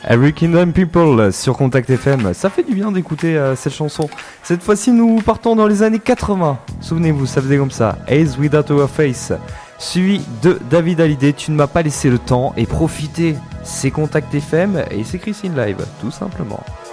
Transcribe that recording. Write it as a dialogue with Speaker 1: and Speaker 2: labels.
Speaker 1: Every Kingdom People sur Contact FM. Ça fait du bien d'écouter cette chanson. Cette fois-ci, nous partons dans les années 80. Souvenez-vous, ça faisait comme ça. Eyes Without a Face. Suivi de David Hallyday, Tu ne m'as pas laissé le temps. Et profitez, c'est Contact FM et c'est Christine Live, tout simplement.